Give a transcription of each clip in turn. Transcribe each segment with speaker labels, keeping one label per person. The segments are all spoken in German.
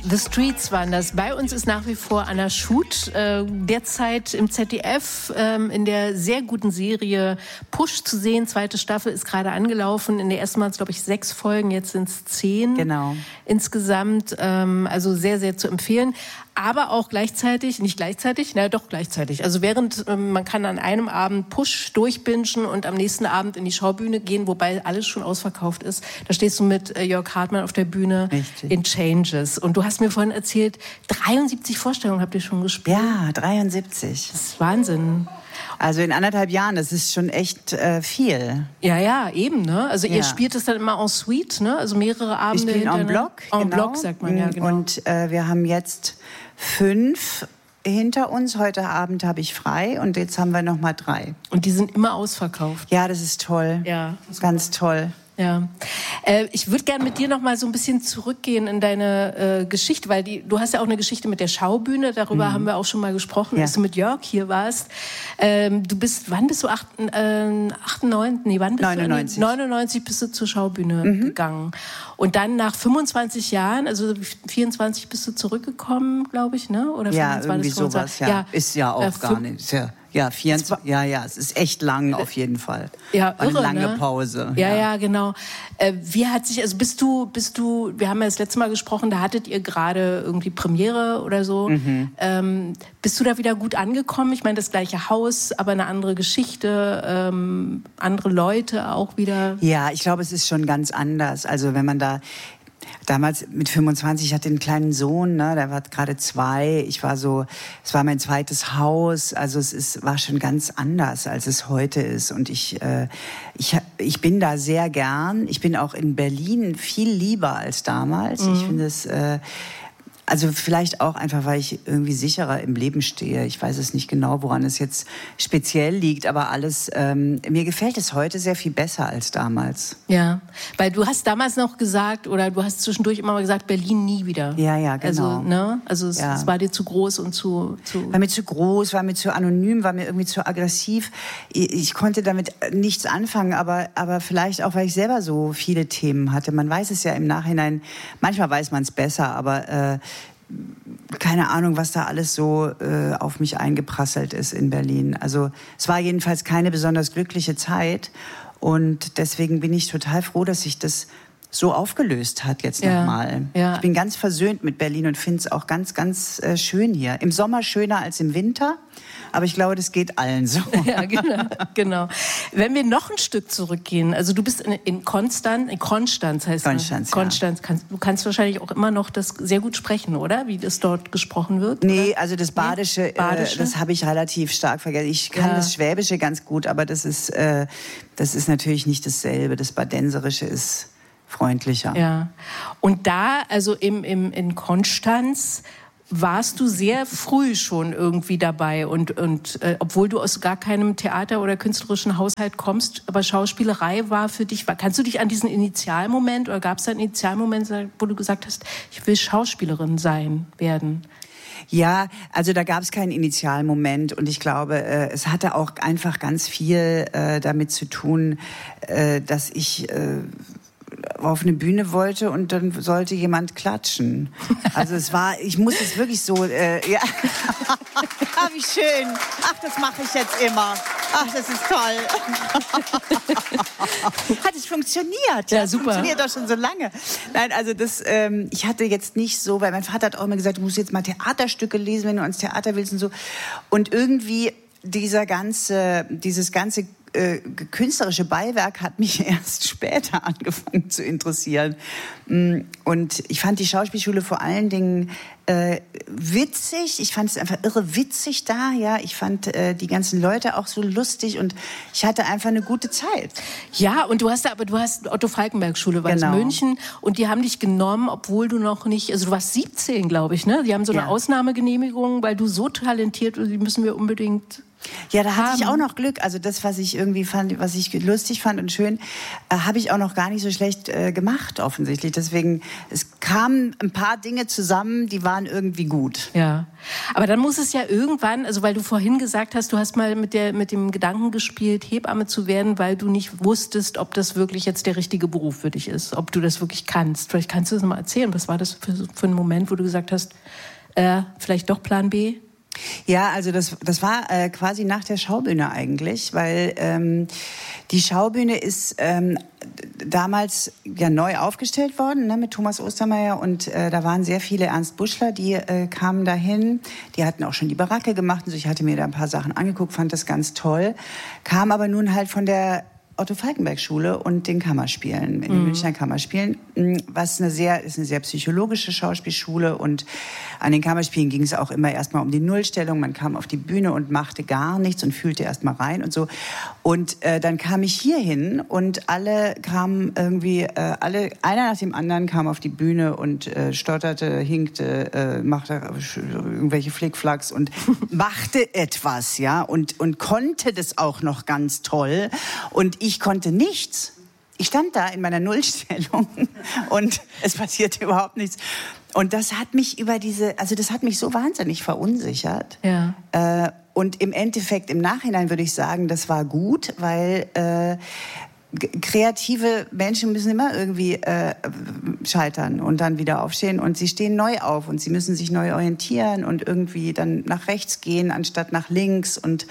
Speaker 1: The Streets waren das. Bei uns ist nach wie vor Anna Schut, derzeit im ZDF in der sehr guten Serie Push zu sehen. 2. Staffel ist gerade angelaufen. In der ersten waren es, glaube ich, 6 Folgen, jetzt sind es 10 insgesamt. Also sehr, sehr zu empfehlen. Aber auch gleichzeitig, gleichzeitig. Also man kann an einem Abend Push durchbingen und am nächsten Abend in die Schaubühne gehen, wobei alles schon ausverkauft ist. Da stehst du mit Jörg Hartmann auf der Bühne in Changes. Und du hast mir vorhin erzählt, 73 Vorstellungen habt ihr schon gespielt.
Speaker 2: Ja, 73.
Speaker 1: Das ist Wahnsinn.
Speaker 2: Also in 1,5 Jahren, das ist schon echt viel.
Speaker 1: Ja, eben, ne? Also ihr spielt es dann immer en suite, ne? Also mehrere Abende
Speaker 2: hintereinander. En bloc,
Speaker 1: en bloc, sagt man, ja, genau.
Speaker 2: Und wir haben jetzt 5 hinter uns. Heute Abend habe ich frei und jetzt haben wir noch mal 3.
Speaker 1: Und die sind immer ausverkauft.
Speaker 2: Ja, das ist toll.
Speaker 1: Ja.
Speaker 2: Ganz toll.
Speaker 1: Ja, ich würde gerne mit dir noch mal so ein bisschen zurückgehen in deine Geschichte, weil du hast ja auch eine Geschichte mit der Schaubühne, darüber haben wir auch schon mal gesprochen, als du mit Jörg hier warst. Du bist, wann bist du, 98, nee, wann bist
Speaker 2: 99.
Speaker 1: du? 99 bist du zur Schaubühne gegangen. Und dann nach 25 Jahren, also 24 bist du zurückgekommen, glaube ich, ne? Oder
Speaker 2: ja, irgendwie sowas, ja. Ist ja auch gar nicht, Ja, 24, es ist echt lang auf jeden Fall.
Speaker 1: Ja,
Speaker 2: war
Speaker 1: irre,
Speaker 2: eine lange
Speaker 1: ne?
Speaker 2: Pause.
Speaker 1: Ja, genau. Wie hat sich, also bist du, wir haben ja das letzte Mal gesprochen, da hattet ihr gerade irgendwie Premiere oder so. Bist du da wieder gut angekommen? Ich meine, das gleiche Haus, aber eine andere Geschichte, andere Leute auch wieder.
Speaker 2: Ja, ich glaube, es ist schon ganz anders. Also wenn man damals mit 25, ich hatte einen kleinen Sohn, ne, der war gerade 2. Es war mein zweites Haus. Also war schon ganz anders, als es heute ist. Und ich bin da sehr gern. Ich bin auch in Berlin viel lieber als damals. Ich finde es, also vielleicht auch einfach, weil ich irgendwie sicherer im Leben stehe. Ich weiß es nicht genau, woran es jetzt speziell liegt, aber mir gefällt es heute sehr viel besser als damals.
Speaker 1: Ja, weil du hast damals noch gesagt, oder du hast zwischendurch immer mal gesagt, Berlin nie wieder.
Speaker 2: Ja, genau.
Speaker 1: Also es war dir zu groß und zu...
Speaker 2: War mir zu groß, war mir zu anonym, war mir irgendwie zu aggressiv. Ich konnte damit nichts anfangen, aber vielleicht auch, weil ich selber so viele Themen hatte. Man weiß es ja im Nachhinein, manchmal weiß man es besser, aber keine Ahnung, was da alles so auf mich eingeprasselt ist in Berlin. Also es war jedenfalls keine besonders glückliche Zeit und deswegen bin ich total froh, dass sich das so aufgelöst hat jetzt nochmal. Ja. Ich bin ganz versöhnt mit Berlin und finde es auch ganz, ganz schön hier. Im Sommer schöner als im Winter, aber ich glaube, das geht allen so.
Speaker 1: Ja, genau. Wenn wir noch ein Stück zurückgehen, also du bist in Konstanz heißt
Speaker 2: Konstanz,
Speaker 1: Konstanz. Du kannst wahrscheinlich auch immer noch das sehr gut sprechen, oder? Wie das dort gesprochen wird?
Speaker 2: Nee,
Speaker 1: oder?
Speaker 2: also das Badische, das habe ich relativ stark vergessen. Ich kann das Schwäbische ganz gut, aber das ist natürlich nicht dasselbe. Das Badenserische ist freundlicher.
Speaker 1: Ja. Und da, also in Konstanz, warst du sehr früh schon irgendwie dabei und obwohl du aus gar keinem Theater- oder künstlerischen Haushalt kommst, aber Schauspielerei war für dich, kannst du dich an diesen Initialmoment oder gab es da einen Initialmoment, wo du gesagt hast, ich will Schauspielerin werden?
Speaker 2: Ja, also da gab es keinen Initialmoment und ich glaube, es hatte auch einfach ganz viel damit zu tun, dass ich auf eine Bühne wollte und dann sollte jemand klatschen. Also ich muss es wirklich so, ja. Ah, wie schön. Ach, das mache ich jetzt immer. Ach, das ist toll. Hat es funktioniert?
Speaker 1: Ja, super.
Speaker 2: Funktioniert doch schon so lange. Nein, also ich hatte jetzt nicht so, weil mein Vater hat auch immer gesagt, du musst jetzt mal Theaterstücke lesen, wenn du ans Theater willst und so. Und irgendwie dieses ganze künstlerische Beiwerk hat mich erst später angefangen zu interessieren. Und ich fand die Schauspielschule vor allen Dingen witzig. Ich fand es einfach irre witzig da. Ja, ich fand die ganzen Leute auch so lustig und ich hatte einfach eine gute Zeit.
Speaker 1: Ja, und du hast Otto-Falckenberg-Schule, war in München, und die haben dich genommen, obwohl du noch nicht, also du warst 17, glaube ich, ne? Die haben so eine Ausnahmegenehmigung, weil du so talentiert bist, die müssen wir unbedingt
Speaker 2: Ja, da hatte ich auch noch Glück. Also das, was ich irgendwie fand, was ich lustig fand und schön, habe ich auch noch gar nicht so schlecht gemacht, offensichtlich. Deswegen, es kamen ein paar Dinge zusammen, die waren irgendwie gut.
Speaker 1: Ja, aber dann muss es ja irgendwann, also weil du vorhin gesagt hast, du hast mal mit dem Gedanken gespielt, Hebamme zu werden, weil du nicht wusstest, ob das wirklich jetzt der richtige Beruf für dich ist, ob du das wirklich kannst. Vielleicht kannst du das mal erzählen. Was war das für ein Moment, wo du gesagt hast, vielleicht doch Plan B?
Speaker 2: Ja, also das war quasi nach der Schaubühne eigentlich, weil die Schaubühne ist damals ja neu aufgestellt worden, ne, mit Thomas Ostermeier, und da waren sehr viele Ernst Buschler, die kamen dahin, die hatten auch schon die Baracke gemacht und so. Ich hatte mir da ein paar Sachen angeguckt, fand das ganz toll, kam aber nun halt von der Otto-Falckenberg-Schule und den Kammerspielen, in den Münchner Kammerspielen, was ist eine sehr psychologische Schauspielschule, und an den Kammerspielen ging es auch immer erstmal um die Nullstellung. Man kam auf die Bühne und machte gar nichts und fühlte erstmal rein und so. Und dann kam ich hier hin und alle kamen irgendwie, einer nach dem anderen kam auf die Bühne und stotterte, hinkte, machte irgendwelche Flickflacks und machte etwas, ja, und konnte das auch noch ganz toll. Und ich konnte nichts. Ich stand da in meiner Nullstellung und es passierte überhaupt nichts. Und das hat mich das hat mich so wahnsinnig verunsichert.
Speaker 1: Ja.
Speaker 2: Und im Endeffekt, im Nachhinein würde ich sagen, das war gut, weil kreative Menschen müssen immer irgendwie scheitern und dann wieder aufstehen, und sie stehen neu auf und sie müssen sich neu orientieren und irgendwie dann nach rechts gehen anstatt nach links. Und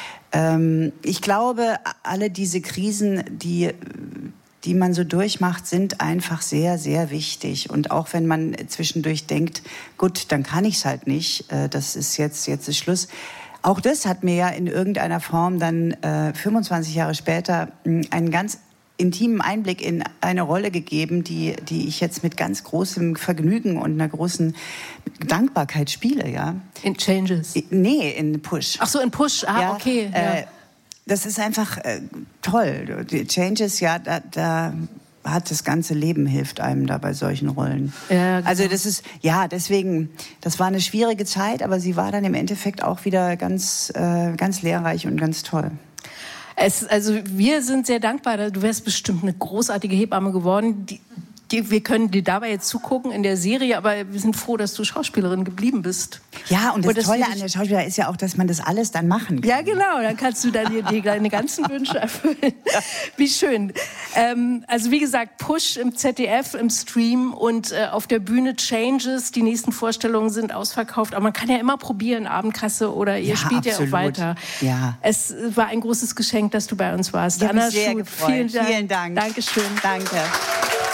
Speaker 2: ich glaube, alle diese Krisen, die man so durchmacht, sind einfach sehr, sehr wichtig. Und auch wenn man zwischendurch denkt, gut, dann kann ich es halt nicht, das ist jetzt ist Schluss. Auch das hat mir ja in irgendeiner Form dann 25 Jahre später einen ganz intimen Einblick in eine Rolle gegeben, die ich jetzt mit ganz großem Vergnügen und einer großen Dankbarkeit spiele, ja.
Speaker 1: In Changes?
Speaker 2: Nee, in Push.
Speaker 1: Ach so, in Push,
Speaker 2: ja,
Speaker 1: okay. Ja.
Speaker 2: Das ist einfach toll. Die Changes, ja, da hat das ganze Leben, hilft einem da bei solchen Rollen.
Speaker 1: Ja, genau.
Speaker 2: Also das ist, ja, deswegen, das war eine schwierige Zeit, aber sie war dann im Endeffekt auch wieder ganz lehrreich und ganz toll.
Speaker 1: Also wir sind sehr dankbar. Du wärst bestimmt eine großartige Hebamme geworden. Wir können dir dabei jetzt zugucken in der Serie, aber wir sind froh, dass du Schauspielerin geblieben bist.
Speaker 2: Ja, und das Tolle an der Schauspieler ist ja auch, dass man das alles dann machen kann.
Speaker 1: Ja, genau, dann kannst du dann dir deine ganzen Wünsche erfüllen. Ja. Wie schön. Also wie gesagt, Push im ZDF, im Stream und auf der Bühne Changes. Die nächsten Vorstellungen sind ausverkauft, aber man kann ja immer probieren, Abendkasse oder ihr spielt
Speaker 2: absolut.
Speaker 1: Ja auch weiter.
Speaker 2: Ja.
Speaker 1: Es war ein großes Geschenk, dass du bei uns warst.
Speaker 2: Ich habe mich
Speaker 1: Anna
Speaker 2: sehr
Speaker 1: Schuth,
Speaker 2: gefreut. Vielen Dank.
Speaker 1: Dankeschön.
Speaker 2: Danke.